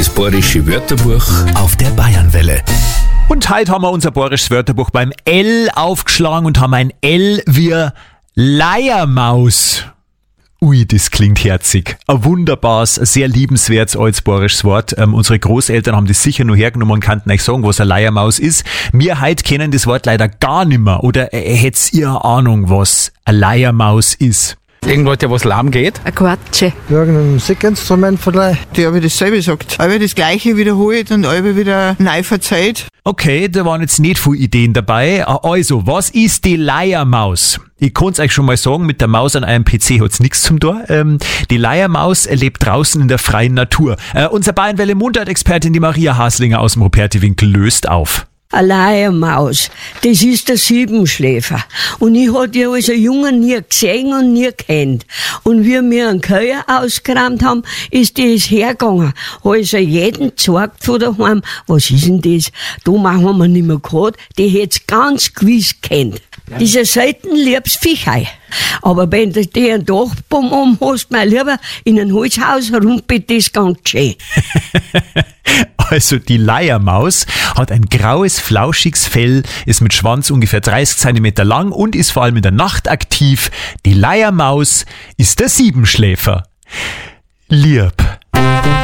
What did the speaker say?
Das Bayerische Wörterbuch auf der Bayernwelle. Und heute haben wir unser bayerisches Wörterbuch beim L aufgeschlagen und haben ein L wie Leiermaus. Ui, das klingt herzig. Ein wunderbares, sehr liebenswertes altes bayerisches Wort. Unsere Großeltern haben das sicher nur hergenommen und kannten euch sagen, was eine Leiermaus ist. Wir heute kennen das Wort leider gar nicht mehr. Oder hättet ihr eine Ahnung, was eine Leiermaus ist? Irgendwas, der was lahm geht? Eine Quatsche. Irgendein Musikinstrument vielleicht. Der habe ich dasselbe gesagt. Aber das Gleiche wiederholt und alle wieder neu verzeiht. Okay, da waren jetzt nicht viele Ideen dabei. Also, was ist die Leiermaus? Ich kann's euch schon mal sagen, mit der Maus an einem PC hat's nichts zum Tor. Die Leiermaus lebt draußen in der freien Natur. Unser Bayernwelle Mundart-Expertin, die Maria Haslinger aus dem Ruperti-Winkel, löst auf. Eine Leiermaus, das ist der Siebenschläfer. Und ich hab die als ein Junge nie gesehen und nie kennt. Und wie wir einen Köher ausgerammt haben, ist das hergegangen. Also jeden gezeigt von daheim, was ist denn das? Da machen wir nicht mehr gehabt, die hätt's ganz gewiss kennt. Das ist ein selten liebes Viechei. Aber wenn du dir einen Dachbaum hast, mein Lieber, in ein Holzhaus rumpelt das ganz schön. Also die Leiermaus hat ein graues, flauschiges Fell, ist mit Schwanz ungefähr 30 cm lang und ist vor allem in der Nacht aktiv. Die Leiermaus ist der Siebenschläfer. Lieb.